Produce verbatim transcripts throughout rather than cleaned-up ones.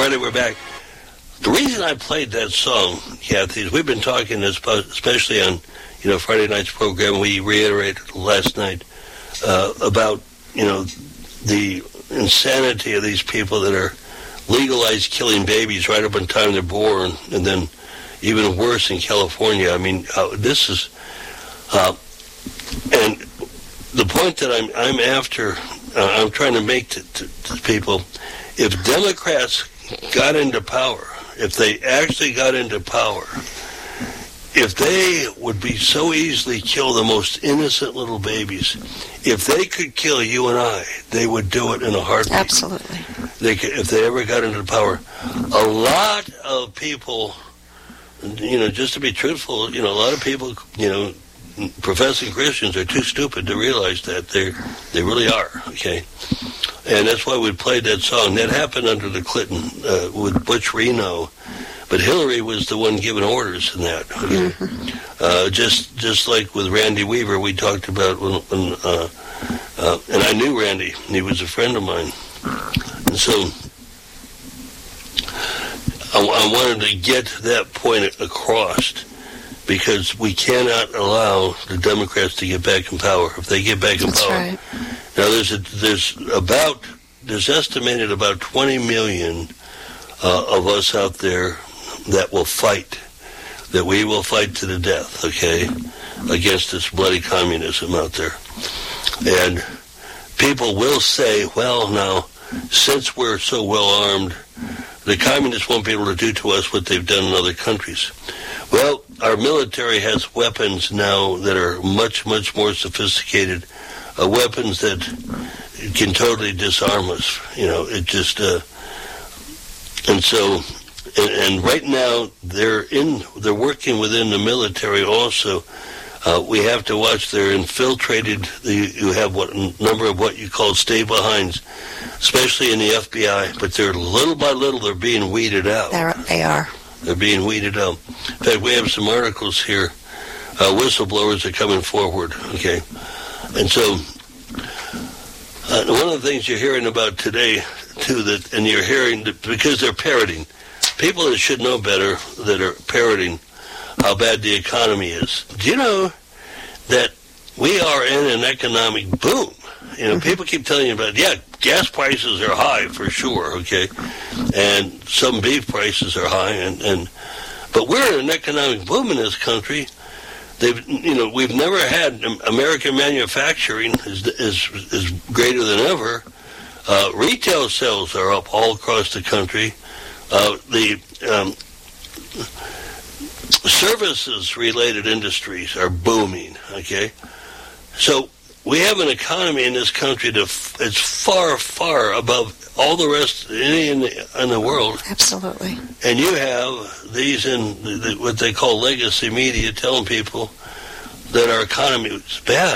Alrighty, we're back. The reason I played that song, Kathy, is we've been talking, especially on, you know, Friday night's program. We reiterated last night uh, about, you know, the insanity of these people that are legalized killing babies right up in time they're born, and then even worse in California. I mean, uh, this is, uh, and the point that I'm I'm after, uh, I'm trying to make to, to, to people, if Democrats got into power, if they actually got into power, if they would be so easily kill the most innocent little babies, if they could kill you and I, they would do it in a heartbeat. Absolutely. They could, if they ever got into power. A lot of people, you know, just to be truthful, you know, a lot of people, you know, professing Christians are too stupid to realize that they they really are, okay? And that's why we played that song. That happened under the Clinton, uh, with Butch Reno. But Hillary was the one giving orders in that. Okay? Mm-hmm. Uh, just just like with Randy Weaver, we talked about when, when uh, uh, and I knew Randy. He was a friend of mine. And so I, I wanted to get that point across, because we cannot allow the Democrats to get back in power. If they get back in That's power, right. Now there's a, there's about there's estimated about twenty million uh, of us out there that will fight, that we will fight to the death, okay, against this bloody communism out there. And people will say, well, now, since we're so well armed, the communists won't be able to do to us what they've done in other countries. Well, our military has weapons now that are much, much more sophisticated, uh, weapons that can totally disarm us. You know, it just, uh, and so, and, and right now they're in, they're working within the military also. Uh, we have to watch. They're infiltrated. The, you have what number of what you call stay-behinds, especially in the F B I. But they're little by little they're being weeded out. They're, they are. They're being weeded out. In fact, we have some articles here. Uh, whistleblowers are coming forward. Okay, and so uh, one of the things you're hearing about today too, that and you're hearing that because they're parroting, people that should know better that are parroting how bad the economy is. Do you know that we are in an economic boom? You know, mm-hmm. people keep telling you about, yeah, gas prices are high for sure, okay, and some beef prices are high, and, and but we're in an economic boom in this country. They've, you know, we've never had American manufacturing is is, is greater than ever. Uh, retail sales are up all across the country. Uh, the um, services-related industries are booming, okay? So we have an economy in this country that's f- far, far above all the rest any in the, in the world. Absolutely. And you have these in the, the, what they call legacy media telling people that our economy is bad.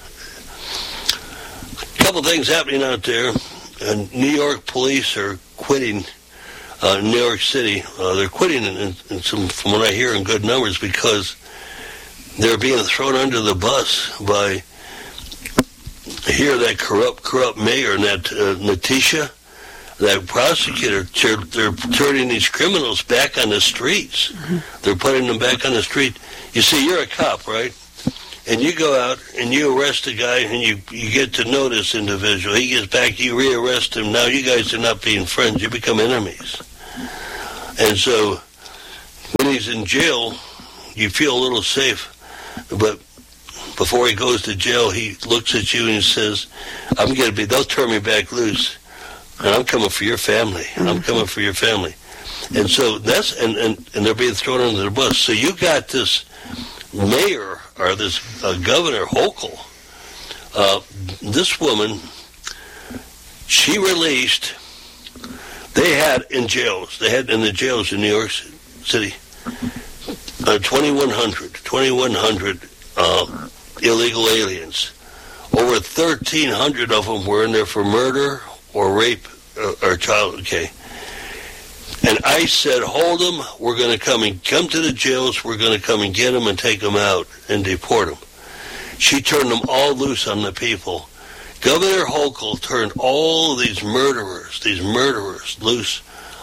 A couple things happening out there. And New York police are quitting uh, New York City. Uh, they're quitting in, in, in some, from what I hear, in good numbers, because they're being thrown under the bus by here that corrupt, corrupt mayor and that uh, Natisha, that prosecutor. They're, they're turning these criminals back on the streets. Mm-hmm. They're putting them back on the street. You see, you're a cop, right? And you go out and you arrest a guy and you, you get to know this individual. He gets back, you re-arrest him. Now you guys are not being friends. You become enemies. And so when he's in jail, you feel a little safe. But before he goes to jail, he looks at you and he says, I'm going to be, they'll turn me back loose. And I'm coming for your family. Mm-hmm. I'm coming for your family. And so that's, and, and, and they're being thrown under the bus. So you got this mayor, or this uh, Governor Hochul, uh, this woman, she released, they had in jails, they had in the jails in New York City, uh, twenty-one hundred uh, illegal aliens. Over thirteen hundred of them were in there for murder or rape uh, or child, okay. And ICE said, hold them, we're going to come and come to the jails, we're going to come and get them and take them out and deport them. She turned them all loose on the people. Governor Hochul turned all these murderers, these murderers loose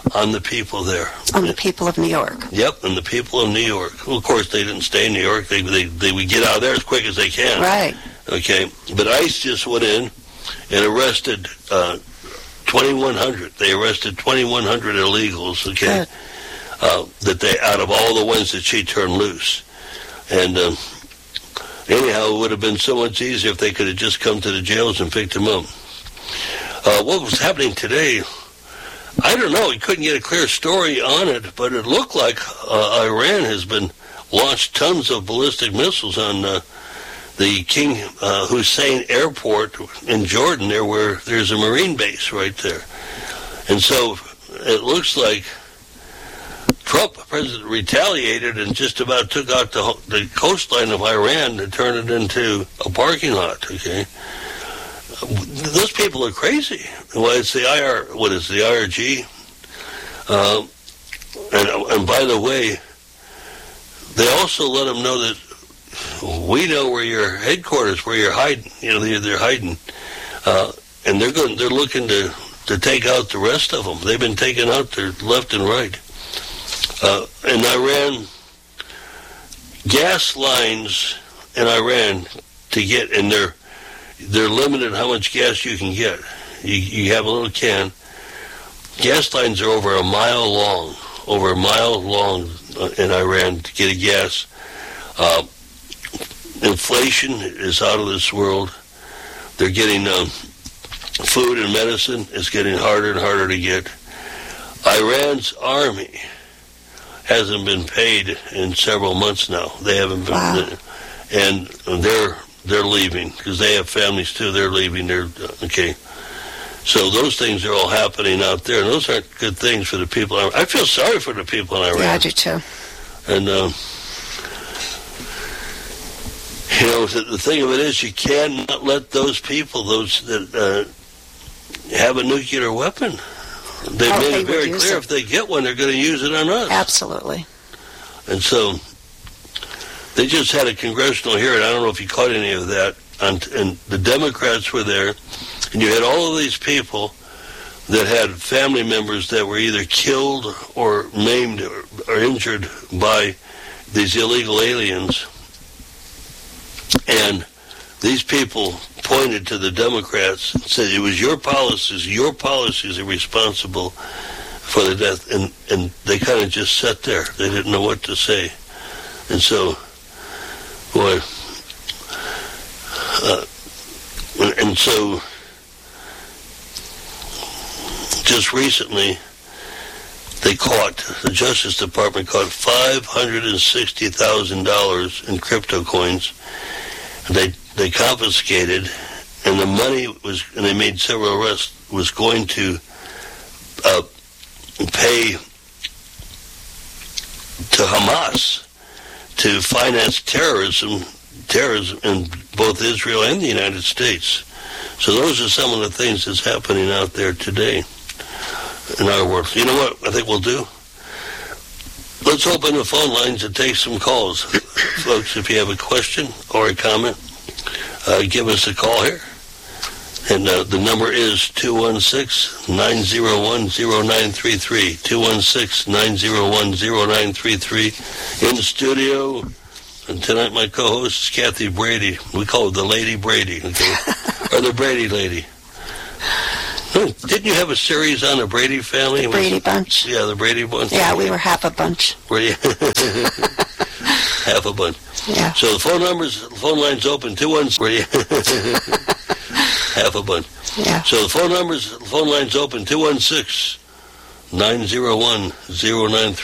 on the people there. On the people of New York. Yep, and the people of New York. Well, of course, they didn't stay in New York. They, they, they would get out of there as quick as they can. Right. Okay, but ICE just went in and arrested uh, twenty-one hundred. They arrested twenty-one hundred illegals, okay, uh, that they, out of all the ones that she turned loose. And um, anyhow, it would have been so much easier if they could have just come to the jails and picked them up. Uh, what was happening today, I don't know. We couldn't get a clear story on it, but it looked like uh, Iran has been launched tons of ballistic missiles on uh, the King uh, Hussein Airport in Jordan, there where there's a Marine base right there. And so it looks like Trump, president, retaliated and just about took out the, the coastline of Iran to turn it into a parking lot, okay? Those people are crazy. Well, it's the I R, what is the I R G? Uh, and, and by the way, they also let them know that we know where your headquarters, where you're hiding. You know, they're, they're hiding, uh, and they're going. They're looking to to take out the rest of them. They've been taken out there left and right. Uh, in Iran, gas lines in Iran to get in there. They're limited how much gas you can get. You, you have a little can. Gas lines are over a mile long, over a mile long in Iran to get a gas. Uh, inflation is out of this world. They're getting um, food and medicine is getting harder and harder to get. Iran's army hasn't been paid in several months now. They haven't been, wow. and they're they're leaving because they have families too. They're leaving. They're okay. So those things are all happening out there, and those aren't good things for the people. I feel sorry for the people in Iran. Yeah, I do too. And uh, you know, the, the thing of it is, you cannot let those people, those that uh, have a nuclear weapon. They've oh, made they it very clear it. if they get one, they're going to use it on us. Absolutely. And so they just had a congressional hearing. I don't know if you caught any of that. And, and the Democrats were there, and you had all of these people that had family members that were either killed or maimed or, or injured by these illegal aliens. And these people pointed to the Democrats and said, it was your policies, your policies are responsible for the death. And, and they kind of just sat there. They didn't know what to say. And so, boy, uh, and so just recently they caught, the Justice Department caught five hundred sixty thousand dollars in crypto coins. They they confiscated, and the money was, and they made several arrests, was going to uh, pay to Hamas to finance terrorism, terrorism in both Israel and the United States. So those are some of the things that's happening out there today in our world. You know what I think we'll do? Let's open the phone lines and take some calls. Folks, if you have a question or a comment, uh, give us a call here. And uh, the number is two one six, nine zero one, zero nine three three. two one six, nine zero one, zero nine three three. In the studio, and tonight my co-host is Kathy Brady. We call her the Lady Brady, okay? Or the Brady Lady. Didn't you have a series on the Brady family? The Brady Bunch. Yeah, the Brady Bunch. Yeah, we were half a bunch. Were you? Half a bunch. Yeah. So the phone numbers, the phone line's open, two one six. Were you? Half a bunch. Yeah. So the phone numbers, the phone line's open, two one six, nine zero one, zero nine three.